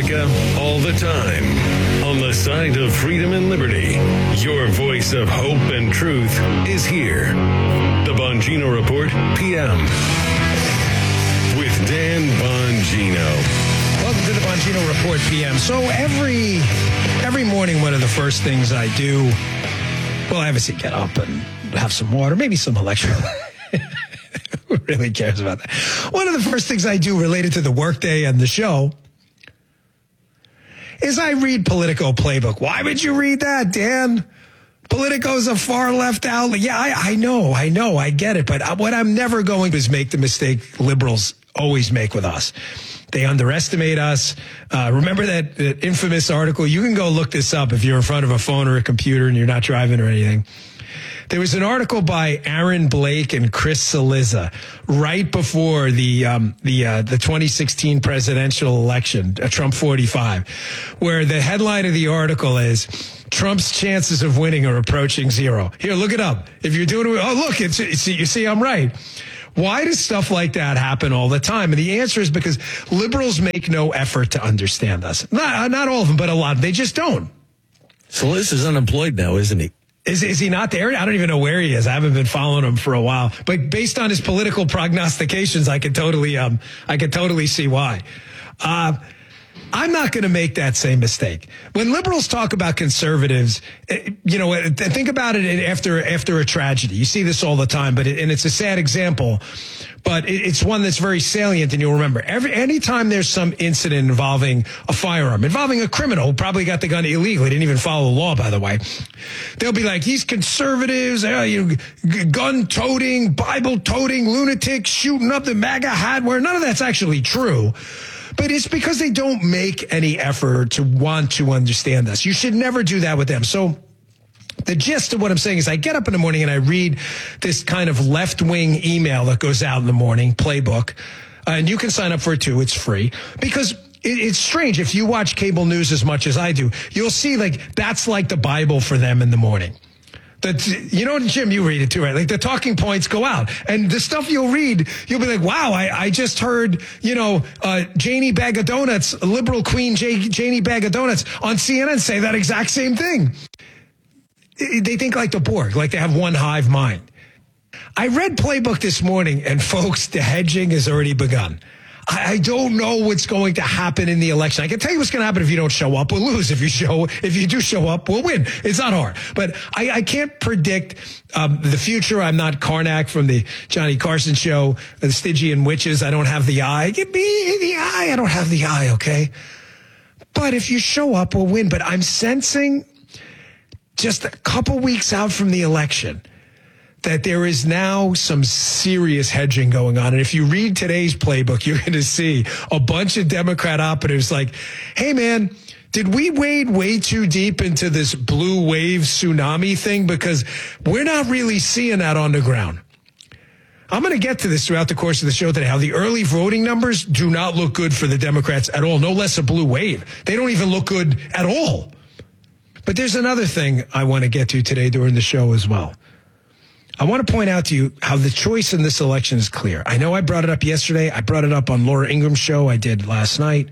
America, all the time. On the side of freedom and liberty, your voice of hope and truth is here. The Bongino Report, PM. With Dan Bongino. Welcome to the Bongino Report, PM. So every morning, one of the first things I do, well, I obviously get up and have some water, maybe some electrolytes. Who really cares about that? One of the first things I do related to the workday and the show is I read Politico Playbook. Why would you read that, Dan? Politico's a far left outlet. Yeah, I know, I get it. But what I'm never going to is make the mistake liberals always make with us. They underestimate us. Remember that infamous article? You can go look this up if you're in front of a phone or a computer and you're not driving or anything. There was an article by Aaron Blake and Chris Cillizza right before the 2016 presidential election, Trump 45, where the headline of the article is Trump's chances of winning are approaching zero. Here, look it up. If you're doing it, oh, look, you see, I'm right. Why does stuff like that happen all the time? And the answer is because liberals make no effort to understand us. Not all of them, but a lot. They just don't. Cillizza is unemployed now, isn't he? Is he not there? I don't even know where he is. I haven't been following him for a while. But based on his political prognostications, I could totally see why. I'm not going to make that same mistake. When liberals talk about conservatives, think about it after a tragedy. You see this all the time, and it's a sad example, but it's one that's very salient, and you'll remember. Anytime there's some incident involving a firearm, involving a criminal who probably got the gun illegally, didn't even follow the law, by the way, they'll be like, these conservatives, gun-toting, Bible-toting, lunatics, shooting up the MAGA hat, where none of that's actually true. But it's because they don't make any effort to want to understand us. You should never do that with them. So the gist of what I'm saying is I get up in the morning and I read this kind of left-wing email that goes out in the morning, Playbook, and you can sign up for it too. It's free because it's strange. If you watch cable news as much as I do, you'll see that's like the Bible for them in the morning. Jim, you read it too, right? Like the talking points go out and the stuff you'll read, you'll be like, wow, I just heard, Janie Bag of Donuts, liberal queen Janie Bag of Donuts on CNN say that exact same thing. They think like the Borg, like they have one hive mind. I read Playbook this morning and folks, the hedging has already begun. I don't know what's going to happen in the election. I can tell you what's going to happen if you don't show up. We'll lose. If you do show up, we'll win. It's not hard. But I can't predict the future. I'm not Karnak from the Johnny Carson show, the Stygian witches. I don't have the eye. Give me the eye. I don't have the eye, okay? But if you show up, we'll win. But I'm sensing just a couple weeks out from the election that there is now some serious hedging going on. And if you read today's Playbook, you're going to see a bunch of Democrat operatives like, hey, man, did we wade way too deep into this blue wave tsunami thing? Because we're not really seeing that on the ground. I'm going to get to this throughout the course of the show today, how the early voting numbers do not look good for the Democrats at all, no less a blue wave. They don't even look good at all. But there's another thing I want to get to today during the show as well. I want to point out to you how the choice in this election is clear. I know I brought it up yesterday. I brought it up on Laura Ingram's show. I did last night.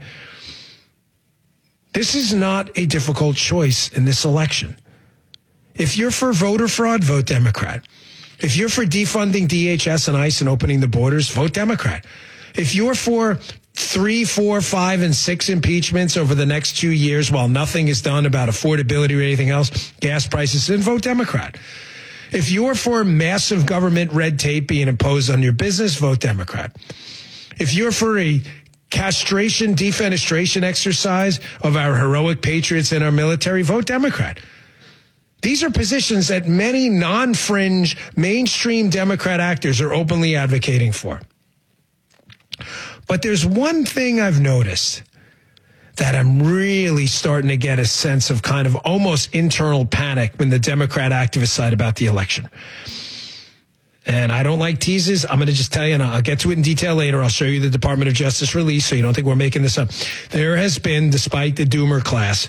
This is not a difficult choice in this election. If you're for voter fraud, vote Democrat. If you're for defunding DHS and ICE and opening the borders, vote Democrat. If you're for 3, 4, 5, and 6 impeachments over the next 2 years while nothing is done about affordability or anything else, gas prices, then vote Democrat. If you're for massive government red tape being imposed on your business, vote Democrat. If you're for a castration, defenestration exercise of our heroic patriots in our military, vote Democrat. These are positions that many non-fringe, mainstream Democrat actors are openly advocating for. But there's one thing I've noticed that I'm really starting to get a sense of kind of almost internal panic when the Democrat activist side about the election. And I don't like teases. I'm going to just tell you, and I'll get to it in detail later. I'll show you the Department of Justice release so you don't think we're making this up. There has been, despite the Doomer class,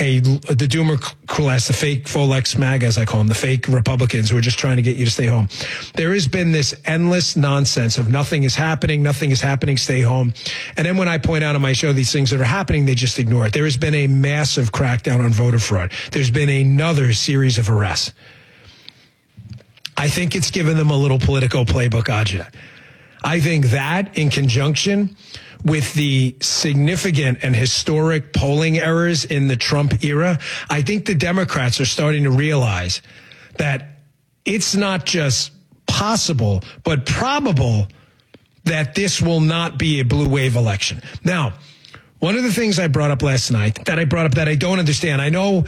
the fake Folex MAGA, as I call them, the fake Republicans who are just trying to get you to stay home. There has been this endless nonsense of nothing is happening, stay home. And then when I point out on my show these things that are happening, they just ignore it. There has been a massive crackdown on voter fraud. There's been another series of arrests. I think it's given them a little political playbook, Ajay. I think that in conjunction with the significant and historic polling errors in the Trump era, I think the Democrats are starting to realize that it's not just possible, but probable that this will not be a blue wave election. Now, one of the things I brought up last night that I don't understand, I know,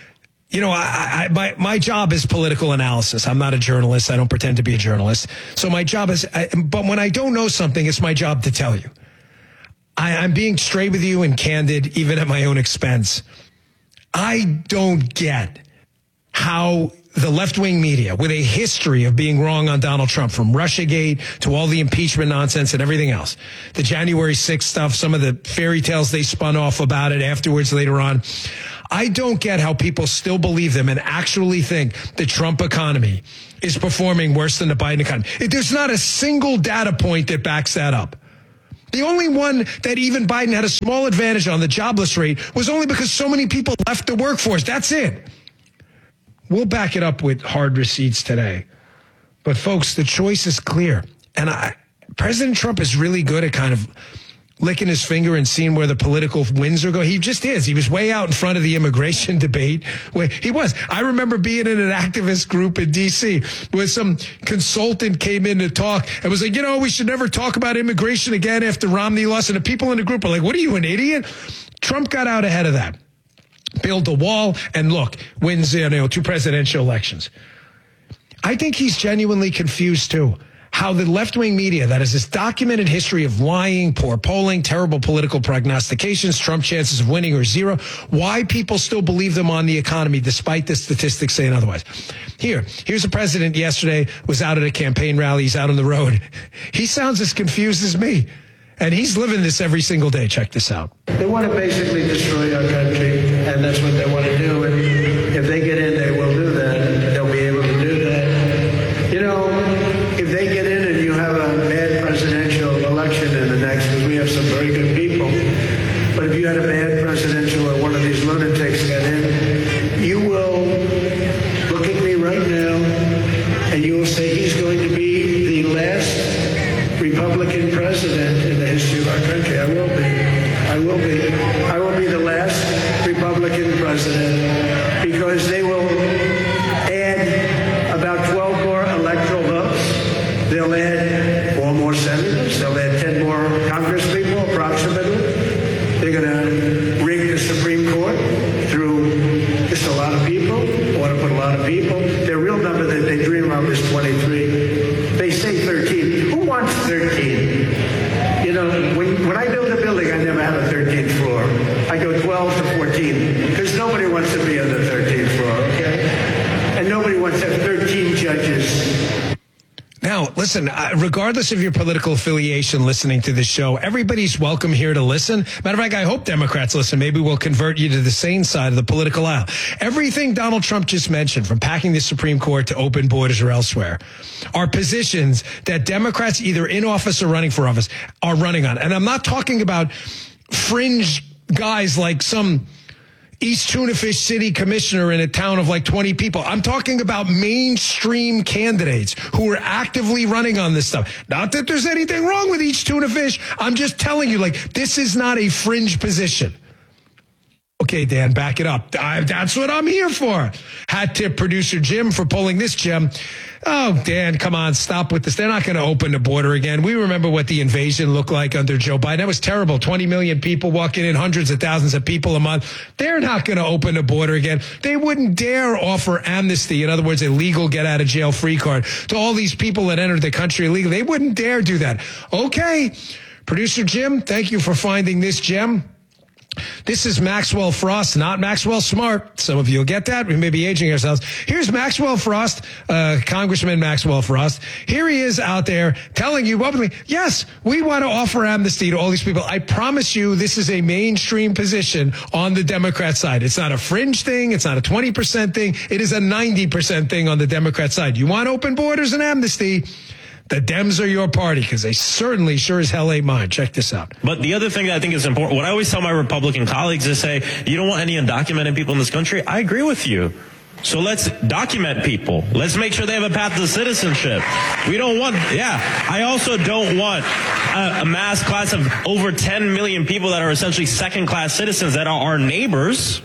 my job is political analysis. I'm not a journalist. I don't pretend to be a journalist. So my job is, but when I don't know something, it's my job to tell you. I'm being straight with you and candid, even at my own expense. I don't get how the left-wing media, with a history of being wrong on Donald Trump, from Russiagate to all the impeachment nonsense and everything else, the January 6th stuff, some of the fairy tales they spun off about it afterwards later on, I don't get how people still believe them and actually think the Trump economy is performing worse than the Biden economy. There's not a single data point that backs that up. The only one that even Biden had a small advantage on, the jobless rate, was only because so many people left the workforce. That's it. We'll back it up with hard receipts today. But folks, the choice is clear. And President Trump is really good at kind of licking his finger and seeing where the political winds are going. He just is. He was way out in front of the immigration debate. He was. I remember being in an activist group in D.C. where some consultant came in to talk and was like, we should never talk about immigration again after Romney lost. And the people in the group were like, what are you, an idiot? Trump got out ahead of that. Build a wall and look, wins 2 presidential elections. I think he's genuinely confused too. How the left-wing media that has this documented history of lying, poor polling, terrible political prognostications, Trump chances of winning are zero, why people still believe them on the economy despite the statistics saying otherwise. Here's the president yesterday, was out at a campaign rally, he's out on the road. He sounds as confused as me. And he's living this every single day. Check this out. They want to basically destroy our country, and that's what they want to do. And if they get in, they will do that. They'll be able to do that. If they get in and you have a bad presidential election in the next, because we have some very good people, but if you had a bad presidential or one of these lunatics get in, you will look at me right now, and you will say he's going to be the last Republican president in the history of our country. I will be. I will be the last Republican president, because they will add about 12 more electoral votes. They'll add 4 more senators. They'll add 10 more congresspeople, approximately. They're going to rig the Supreme Court through just a lot of people. Want to put a lot of people. Their real number that they dream of is 23. They say 13. Who wants 13? When I build a building, I never have a 13th floor. I go 12 to 14, because nobody wants to be on the 13th floor, okay? And nobody wants to have 13 judges. Now, listen, regardless of your political affiliation listening to this show, everybody's welcome here to listen. Matter of fact, I hope Democrats listen. Maybe we'll convert you to the sane side of the political aisle. Everything Donald Trump just mentioned, from packing the Supreme Court to open borders or elsewhere, are positions that Democrats either in office or running for office are running on. And I'm not talking about fringe guys like some East Tunafish City commissioner in a town of like 20 people. I'm talking about mainstream candidates who are actively running on this stuff. Not that there's anything wrong with East Tunafish. I'm just telling you, this is not a fringe position. Okay, Dan, back it up. That's what I'm here for. Hat tip producer Jim for pulling this gem. Oh, Dan, come on, stop with this. They're not going to open the border again. We remember what the invasion looked like under Joe Biden. That was terrible. 20 million people walking in, hundreds of thousands of people a month. They're not going to open the border again. They wouldn't dare offer amnesty, in other words, a legal get-out-of-jail-free card, to all these people that entered the country illegally. They wouldn't dare do that. Okay, producer Jim, thank you for finding this gem. This is Maxwell Frost, not Maxwell Smart. Some of you will get that. We may be aging ourselves. Here's Maxwell Frost, Congressman Maxwell Frost. Here he is out there telling you openly, yes, we want to offer amnesty to all these people. I promise you this is a mainstream position on the Democrat side. It's not a fringe thing. It's not a 20% thing. It is a 90% thing on the Democrat side. You want open borders and amnesty? The Dems are your party, because they certainly sure as hell ain't mine. Check this out. But the other thing that I think is important, what I always tell my Republican colleagues is say, you don't want any undocumented people in this country? I agree with you. So let's document people. Let's make sure they have a path to citizenship. We don't want, I also don't want a mass class of over 10 million people that are essentially second-class citizens that are our neighbors.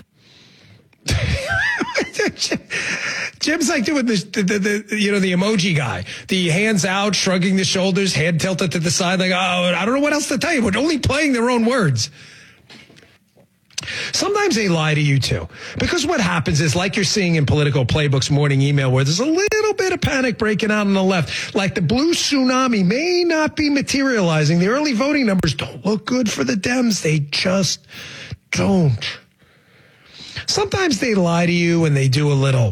Jim's like doing the emoji guy, the hands out, shrugging the shoulders, head tilted to the side, like, oh, I don't know what else to tell you. We're only playing their own words. Sometimes they lie to you too, because what happens is, like you're seeing in Political Playbook's morning email, where there's a little bit of panic breaking out on the left, like the blue tsunami may not be materializing. The early voting numbers don't look good for the Dems. They just don't. Sometimes they lie to you and they do a little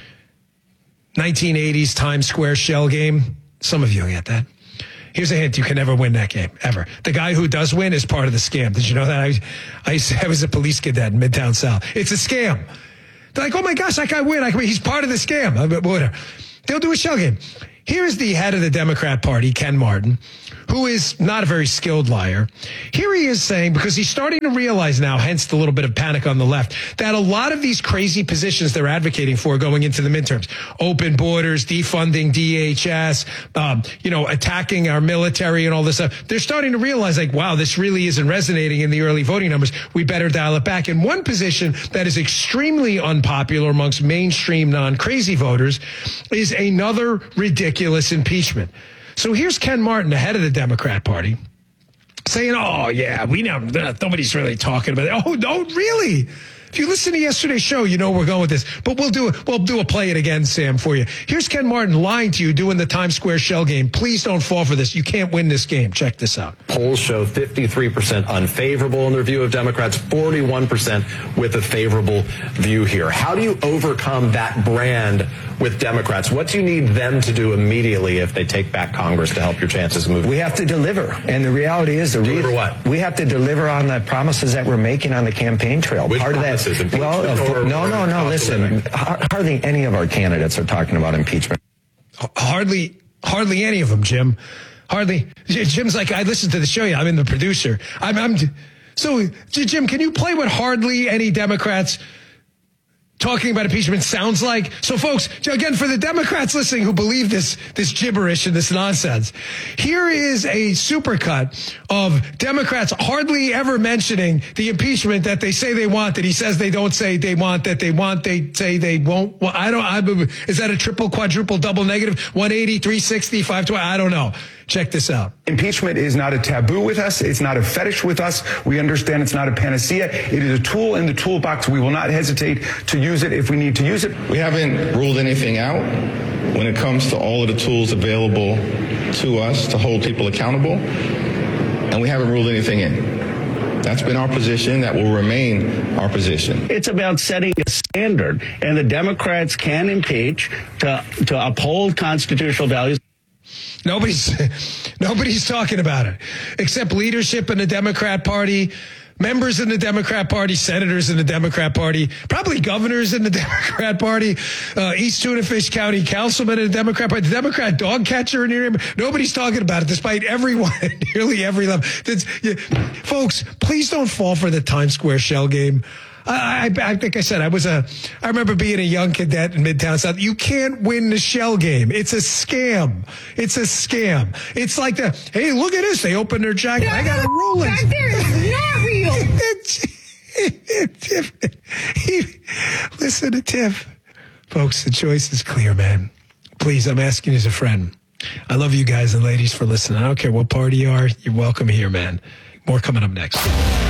1980s Times Square shell game. Some of you get that. Here's a hint. You can never win that game, ever. The guy who does win is part of the scam. Did you know that? I was a police cadet in Midtown South. It's a scam. They're like, oh my gosh, that guy win. He's part of the scam. Whatever. They'll do a shell game. Here's the head of the Democrat Party, Ken Martin, who is not a very skilled liar. Here he is saying, because he's starting to realize now, hence the little bit of panic on the left, that a lot of these crazy positions they're advocating for going into the midterms, open borders, defunding DHS, attacking our military and all this stuff, they're starting to realize, like, wow, this really isn't resonating in the early voting numbers. We better dial it back. And one position that is extremely unpopular amongst mainstream non-crazy voters is another ridiculous impeachment. So here's Ken Martin, the head of the Democrat Party, saying, oh, yeah, we know nobody's really talking about it. Oh, no, really? If you listen to yesterday's show, you know we're going with this. But we'll do a play it again, Sam, for you. Here's Ken Martin lying to you doing the Times Square shell game. Please don't fall for this. You can't win this game. Check this out. Polls show 53% unfavorable in their view of Democrats, 41% with a favorable view here. How do you overcome that brand with Democrats? What do you need them to do immediately if they take back Congress to help your chances move? We have to deliver. And the reality is, deliver what? We have to deliver on the promises that we're making on the campaign trail. Which Part promises? Of that. Well, no. Listen, hardly any of our candidates are talking about impeachment. Hardly any of them, Jim. Hardly. Jim's like, I listened to the show. I'm in the producer. So, Jim, can you play what hardly any Democrats talking about impeachment sounds like? So, folks, again, for the Democrats listening who believe this gibberish and this nonsense, here is a supercut of Democrats hardly ever mentioning the impeachment that they say they want, that he says they don't say they want, that they want, they say they won't. Well, is that a triple, quadruple, double negative, 180, 360, 520? I don't know. Check this out. Impeachment is not a taboo with us. It's not a fetish with us. We understand it's not a panacea. It is a tool in the toolbox. We will not hesitate to use it if we need to use it. We haven't ruled anything out when it comes to all of the tools available to us to hold people accountable, and we haven't ruled anything in. That's been our position. That will remain our position. It's about setting a standard, and the Democrats can impeach to uphold constitutional values. Nobody's talking about it, except leadership in the Democrat Party, members in the Democrat Party, senators in the Democrat Party, probably governors in the Democrat Party, East Tunafish County councilman in the Democrat Party, the Democrat dog catcher in your name. Nobody's talking about it, despite everyone at nearly every level. Folks, please don't fall for the Times Square shell game. I think I said I remember being a young cadet in Midtown South. You can't win the shell game. It's a scam. It's a scam. It's like hey, look at this. They opened their jacket. I got a Rolex. Back there is not real. Listen to Tiff. Folks, the choice is clear, man. Please, I'm asking you as a friend. I love you guys and ladies for listening. I don't care what party you are. You're welcome here, man. More coming up next.